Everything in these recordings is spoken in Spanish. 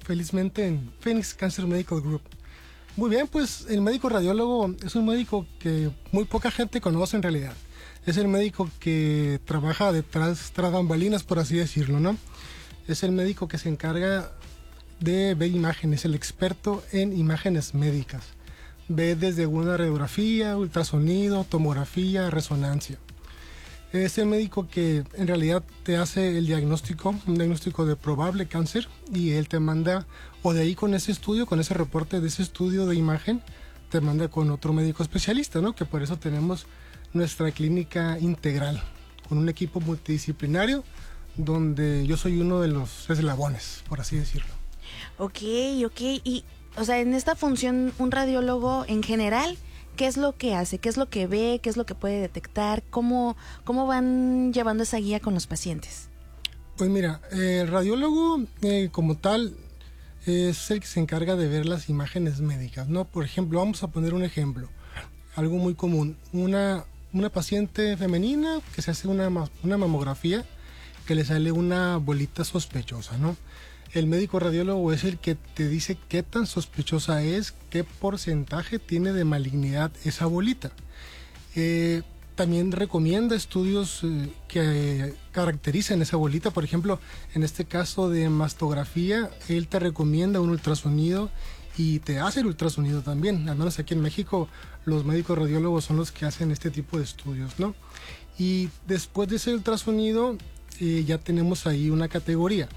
felizmente en Phoenix Cancer Medical Group. Muy bien, pues el médico radiólogo es un médico que muy poca gente conoce en realidad. Es el médico que trabaja detrás, tras bambalinas, por así decirlo, ¿no? Es el médico que se encarga de ver imágenes, el experto en imágenes médicas. Ve desde una radiografía, ultrasonido, tomografía, resonancia. Es el médico que en realidad te hace el diagnóstico, un diagnóstico de probable cáncer, y él te manda, o de ahí con ese estudio, con ese reporte de ese estudio de imagen, te manda con otro médico especialista, ¿no? Que por eso tenemos nuestra clínica integral, con un equipo multidisciplinario, donde yo soy uno de los eslabones, por así decirlo. Ok. Y, o sea, en esta función, un radiólogo en general, ¿qué es lo que hace? ¿Qué es lo que ve? ¿Qué es lo que puede detectar? ¿Cómo van llevando esa guía con los pacientes? Pues mira, el radiólogo como tal es el que se encarga de ver las imágenes médicas, ¿no? Por ejemplo, vamos a poner un ejemplo, algo muy común, una paciente femenina que se hace una mamografía, que le sale una bolita sospechosa, ¿no? El médico radiólogo es el que te dice qué tan sospechosa es, qué porcentaje tiene de malignidad esa bolita. También recomienda estudios que caractericen esa bolita. Por ejemplo, en este caso de mastografía, él te recomienda un ultrasonido y te hace el ultrasonido también. Al menos aquí en México, los médicos radiólogos son los que hacen este tipo de estudios, ¿no? Y después de ese ultrasonido, ya tenemos ahí una categoría.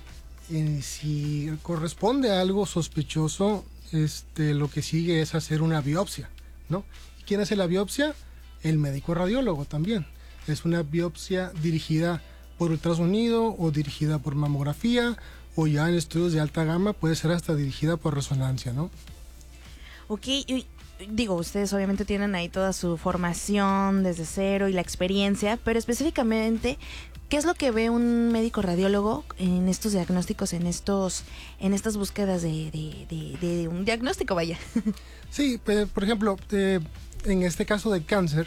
Si corresponde a algo sospechoso, lo que sigue es hacer una biopsia, ¿no? ¿Y quién hace la biopsia? El médico radiólogo también. Es una biopsia dirigida por ultrasonido o dirigida por mamografía, o ya en estudios de alta gama puede ser hasta dirigida por resonancia, ¿no? Ok, y digo, ustedes obviamente tienen ahí toda su formación desde cero y la experiencia, pero específicamente, ¿qué es lo que ve un médico radiólogo en estos diagnósticos, en estas búsquedas de un diagnóstico, vaya? Sí, por ejemplo, en este caso de cáncer,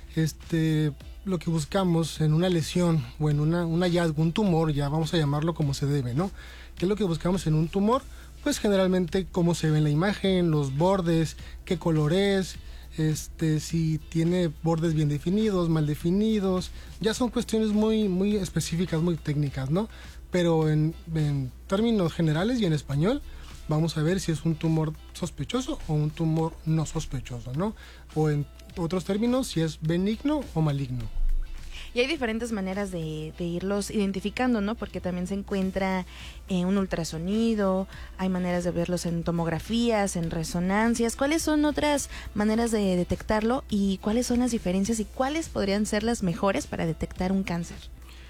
lo que buscamos en una lesión o en un hallazgo, un tumor, ya vamos a llamarlo como se debe, ¿no? ¿Qué es lo que buscamos en un tumor? Pues generalmente cómo se ve en la imagen, los bordes, qué color es, si tiene bordes bien definidos, mal definidos. Ya son cuestiones muy específicas, muy técnicas, ¿no? Pero en términos generales y en español, vamos a ver si es un tumor sospechoso o un tumor no sospechoso, ¿no? O en otros términos, si es benigno o maligno. Y hay diferentes maneras de irlos identificando, ¿no? Porque también se encuentra un ultrasonido, hay maneras de verlos en tomografías, en resonancias. ¿Cuáles son otras maneras de detectarlo y cuáles son las diferencias y cuáles podrían ser las mejores para detectar un cáncer?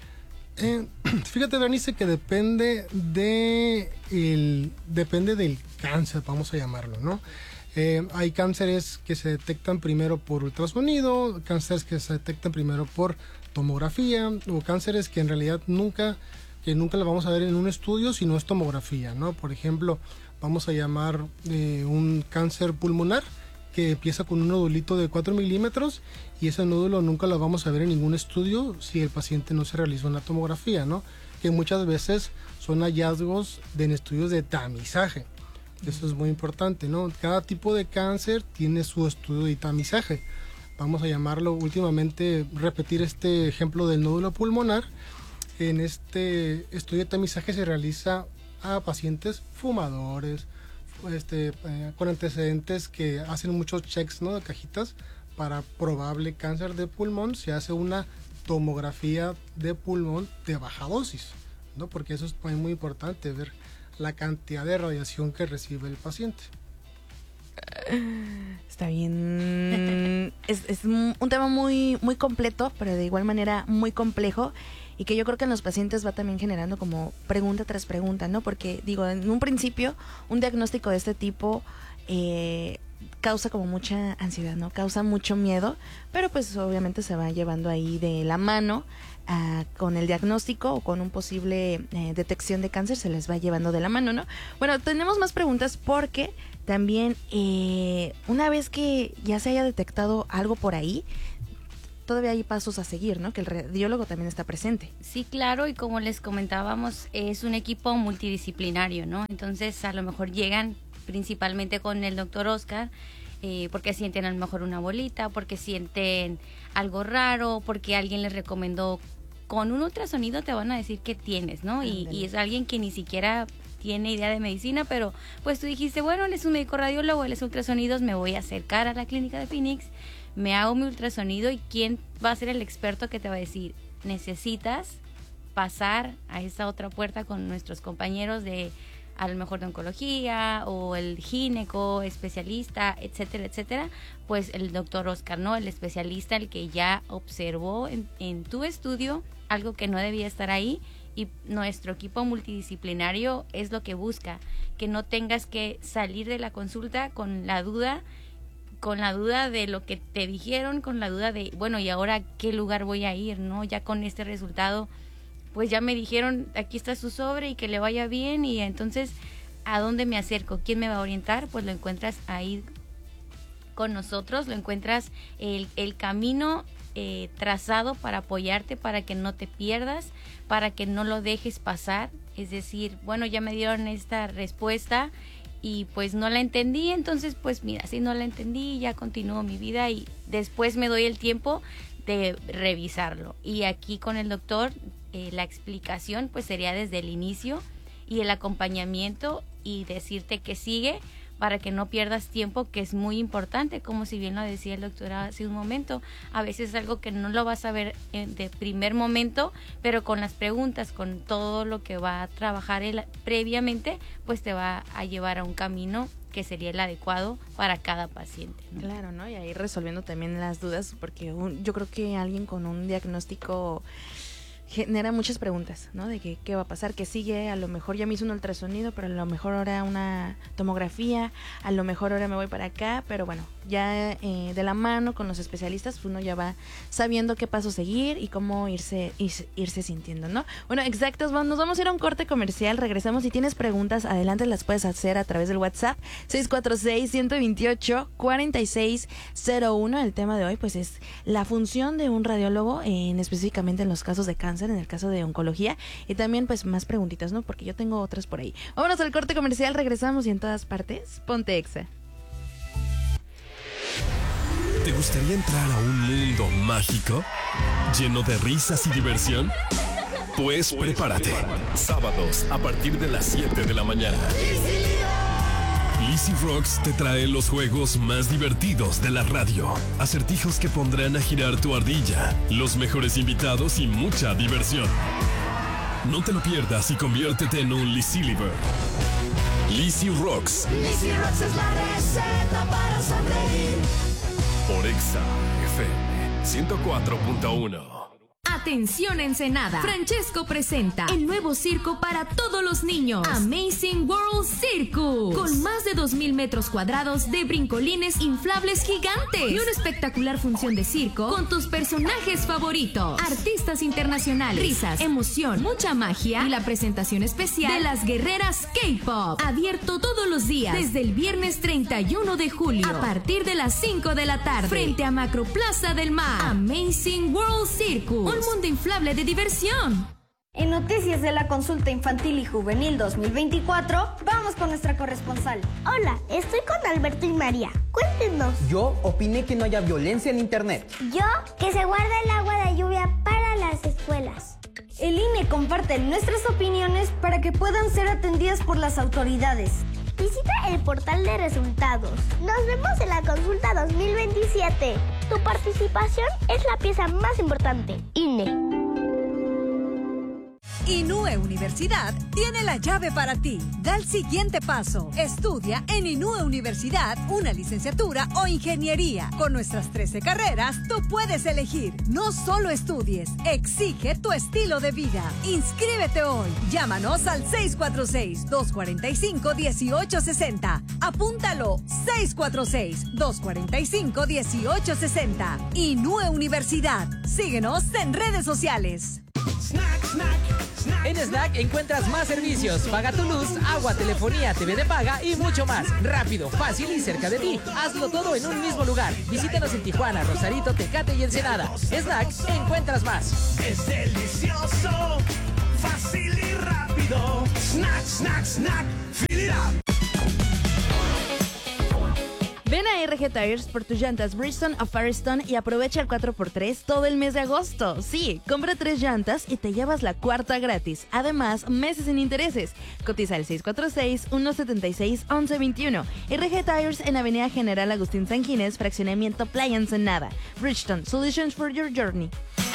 Fíjate, Bernice, que depende del cáncer, vamos a llamarlo, ¿no? Hay cánceres que se detectan primero por ultrasonido, cánceres que se detectan primero por tomografía, o cánceres que en realidad nunca lo vamos a ver en un estudio si no es tomografía, ¿no? Por ejemplo, vamos a llamar un cáncer pulmonar que empieza con un nodulito de 4 milímetros y ese nódulo nunca lo vamos a ver en ningún estudio si el paciente no se realizó una tomografía, ¿no? Que muchas veces son hallazgos en estudios de tamizaje. Eso es muy importante, ¿no? Cada tipo de cáncer tiene su estudio de tamizaje. Vamos a llamarlo últimamente, repetir este ejemplo del nódulo pulmonar. En este estudio de tamizaje se realiza a pacientes fumadores, con antecedentes que hacen muchos checks, ¿no? De cajitas para probable cáncer de pulmón. Se hace una tomografía de pulmón de baja dosis, ¿no? Porque eso es muy importante, ver la cantidad de radiación que recibe el paciente. Está bien. Es un tema muy completo, pero de igual manera muy complejo, y que yo creo que en los pacientes va también generando como pregunta tras pregunta, ¿no? Porque digo, en un principio un diagnóstico de este tipo causa como mucha ansiedad, ¿no? Causa mucho miedo, pero pues obviamente se va llevando ahí de la mano con el diagnóstico o con un posible detección de cáncer, se les va llevando de la mano, ¿no? Bueno, tenemos más preguntas porque también una vez que ya se haya detectado algo por ahí, todavía hay pasos a seguir, ¿no? Que el radiólogo también está presente. Sí, claro, y como les comentábamos, es un equipo multidisciplinario, ¿no? Entonces, a lo mejor llegan principalmente con el doctor Oscar, porque sienten a lo mejor una bolita, porque sienten algo raro, porque alguien les recomendó. Con un ultrasonido te van a decir qué tienes, ¿no? Y es alguien que ni siquiera tiene idea de medicina, pero pues tú dijiste, bueno, él es un médico radiólogo, él es ultrasonidos, me voy a acercar a la clínica de Phoenix, me hago mi ultrasonido, y ¿quién va a ser el experto que te va a decir? Necesitas pasar a esa otra puerta con nuestros compañeros de, a lo mejor de oncología, o el gineco, especialista, etcétera, etcétera. Pues el doctor Oscar, ¿no? El especialista, el que ya observó en tu estudio algo que no debía estar ahí, y nuestro equipo multidisciplinario es lo que busca, que no tengas que salir de la consulta con la duda de lo que te dijeron, con la duda de, bueno, ¿y ahora qué lugar voy a ir, no? Ya con este resultado, pues ya me dijeron, aquí está su sobre y que le vaya bien, y entonces, ¿a dónde me acerco? ¿Quién me va a orientar? Pues lo encuentras ahí con nosotros, lo encuentras el camino trazado para apoyarte, para que no te pierdas, para que no lo dejes pasar. Es decir, bueno, ya me dieron esta respuesta y pues no la entendí, entonces pues mira, si no la entendí, ya continúo mi vida y después me doy el tiempo de revisarlo. Y aquí con el doctor la explicación pues sería desde el inicio, y el acompañamiento, y decirte que sigue para que no pierdas tiempo, que es muy importante, como si bien lo decía el doctor hace un momento. A veces es algo que no lo vas a ver de primer momento, pero con las preguntas, con todo lo que va a trabajar él previamente, pues te va a llevar a un camino que sería el adecuado para cada paciente, ¿no? Claro, ¿no? Y ahí resolviendo también las dudas, porque yo creo que alguien con un diagnóstico genera muchas preguntas, ¿no? De qué va a pasar, qué sigue, a lo mejor ya me hizo un ultrasonido, pero a lo mejor ahora una tomografía, a lo mejor ahora me voy para acá, pero bueno, ya de la mano con los especialistas, uno ya va sabiendo qué paso seguir y cómo irse sintiendo, ¿no? Bueno, exactos, nos vamos a ir a un corte comercial, regresamos. Si tienes preguntas, adelante, las puedes hacer a través del WhatsApp 646-128-4601. El tema de hoy pues es la función de un radiólogo, específicamente en los casos de cáncer, en el caso de oncología, y también pues más preguntitas, ¿no? Porque yo tengo otras por ahí. Vámonos al corte comercial, regresamos, y en todas partes, ponte Exa. ¿Te gustaría entrar a un mundo mágico? ¿Lleno de risas y diversión? Pues prepárate. Sábados a partir de las 7 de la mañana. Lizzy Rocks te trae los juegos más divertidos de la radio. Acertijos que pondrán a girar tu ardilla, los mejores invitados y mucha diversión. No te lo pierdas y conviértete en un Lizzy Liver. Lizzy Rocks. Lizzy Rocks es la receta para sonreír. Por Exa FM 104.1. Atención Ensenada, Francesco presenta el nuevo circo para todos los niños, Amazing World Circus, con más de 2,000 metros cuadrados de brincolines inflables gigantes y una espectacular función de circo con tus personajes favoritos, artistas internacionales, risas, emoción, mucha magia y la presentación especial de las guerreras K-Pop, abierto todos los días desde el viernes 31 de julio a partir de las 5 de la tarde frente a Macroplaza del Mar. Amazing World Circus, un mundo inflable de diversión. En noticias de la consulta infantil y juvenil 2024, vamos con nuestra corresponsal. Hola, estoy con Alberto y María. Cuéntenos. Yo opiné que no haya violencia en internet. Yo, que se guarde el agua de lluvia para las escuelas. El INE comparte nuestras opiniones para que puedan ser atendidas por las autoridades. Visita el portal de resultados. Nos vemos en la consulta 2027. Tu participación es la pieza más importante. INE. Inúe Universidad tiene la llave para ti. Da el siguiente paso. Estudia en Inúe Universidad una licenciatura o ingeniería. Con nuestras 13 carreras, tú puedes elegir. No solo estudies, exige tu estilo de vida. Inscríbete hoy. Llámanos al 646-245-1860. Apúntalo, 646-245-1860. Inúe Universidad. Síguenos en redes sociales. Snack, snack. En Snack encuentras más servicios. Paga tu luz, agua, telefonía, TV de paga y mucho más. Rápido, fácil y cerca de ti. Hazlo todo en un mismo lugar. Visítanos en Tijuana, Rosarito, Tecate y Ensenada. Snack, encuentras más. Es delicioso, fácil y rápido. Snack, snack, snack, fill it up. Ven a RG Tires por tus llantas Bridgestone o Firestone y aprovecha el 4x3 todo el mes de agosto. Sí, compra 3 llantas y te llevas la cuarta gratis. Además, meses sin intereses. Cotiza al 646-176-1121. RG Tires en Avenida General Agustín Sanguínez, Fraccionamiento Playa Ensenada. Bridgestone, Solutions for your journey.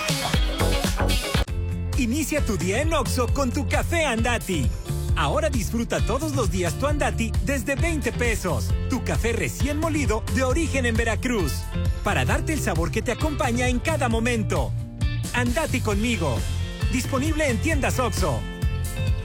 Inicia tu día en Oxxo con tu café Andati. Ahora disfruta todos los días tu Andati desde 20 pesos. Tu café recién molido de origen en Veracruz. Para darte el sabor que te acompaña en cada momento. Andati conmigo. Disponible en tiendas Oxxo.